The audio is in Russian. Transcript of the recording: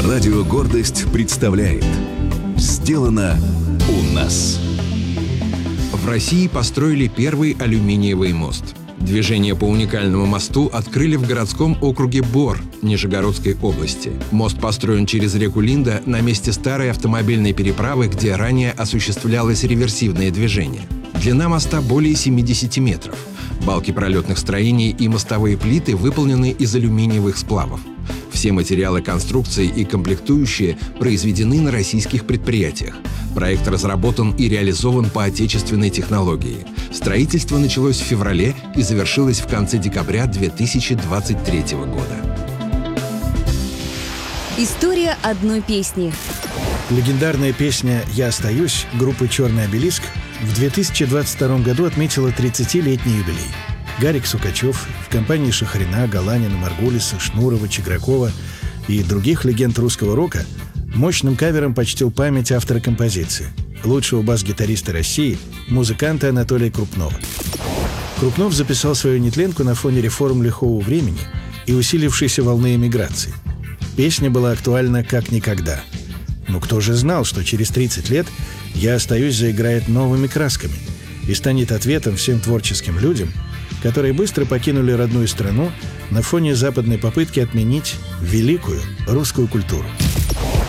Радио «Гордость» представляет «Сделано у нас». В России построили первый алюминиевый мост. Движение по уникальному мосту открыли в городском округе Бор Нижегородской области. Мост построен через реку Линда на месте старой автомобильной переправы, где ранее осуществлялось реверсивное движение. Длина моста более 70 метров. Балки пролетных строений и мостовые плиты выполнены из алюминиевых сплавов. Все материалы конструкции и комплектующие произведены на российских предприятиях. Проект разработан и реализован по отечественной технологии. Строительство началось в феврале и завершилось в конце декабря 2023 года. История одной песни. Легендарная песня «Я остаюсь» группы «Черный обелиск» в 2022 году отметила 30-летний юбилей. Гарик Сукачев в компании Шахрина, Галанина, Маргулиса, Шнурова, Чигракова и других легенд русского рока мощным кавером почтил память автора композиции, лучшего бас-гитариста России, музыканта Анатолия Крупнова. Крупнов записал свою нетленку на фоне реформ лихого времени и усилившейся волны эмиграции. Песня была актуальна как никогда. Но кто же знал, что через 30 лет «Я остаюсь» заиграет новыми красками и станет ответом всем творческим людям, которые быстро покинули родную страну на фоне западной попытки отменить великую русскую культуру.